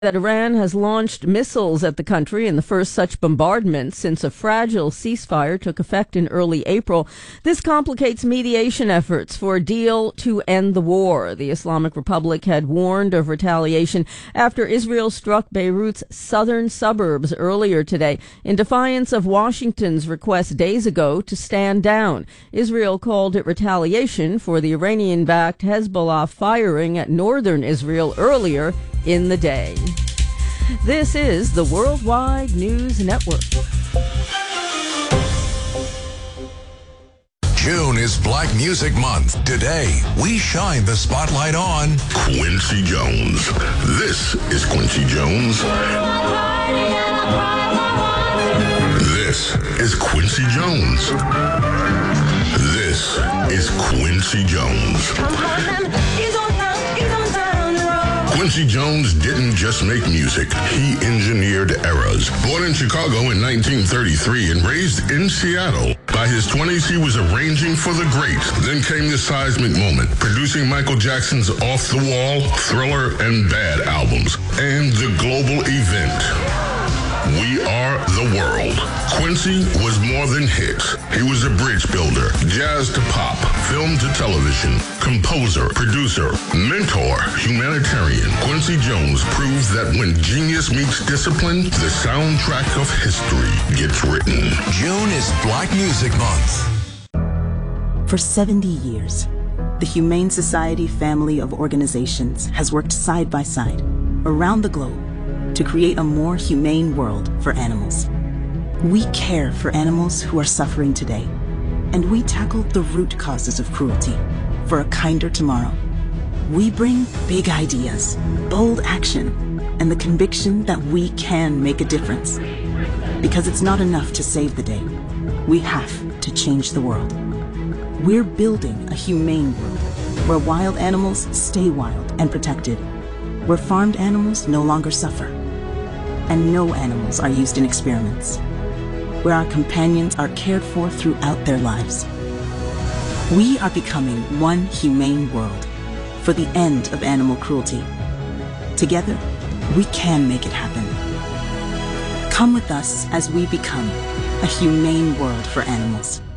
That Iran has launched missiles at the country in the first such bombardment since a fragile ceasefire took effect in early April. This complicates mediation efforts for a deal to end the war. The Islamic Republic had warned of retaliation after Israel struck Beirut's southern suburbs earlier today in defiance of Washington's request days ago to stand down. Israel called it retaliation for the Iranian-backed Hezbollah firing at northern Israel earlier in the day. This is the Worldwide News Network. June is Black Music Month. Today, we shine the spotlight on Quincy Jones. This is Quincy Jones. This is Quincy Jones. This is Quincy Jones. Quincy Jones didn't just make music, he engineered eras. Born in Chicago in 1933 and raised in Seattle, by his 20s he was arranging for the greats. Then came the seismic moment, producing Michael Jackson's Off the Wall, Thriller, and Bad albums, and the global event. We Are the World. Quincy was more than hits. He was a bridge builder, jazz to pop, film to television, composer, producer, mentor, humanitarian. Quincy Jones proves that when genius meets discipline, the soundtrack of history gets written. June is Black Music Month. For 70 years, the Humane Society family of organizations has worked side by side around the globe to create a more humane world for animals. We care for animals who are suffering today, and we tackle the root causes of cruelty for a kinder tomorrow. We bring big ideas, bold action, and the conviction that we can make a difference. Because it's not enough to save the day. We have to change the world. We're building a humane world where wild animals stay wild and protected, where farmed animals no longer suffer, and no animals are used in experiments, where our companions are cared for throughout their lives. We are becoming one humane world for the end of animal cruelty. Together, we can make it happen. Come with us as we become a humane world for animals.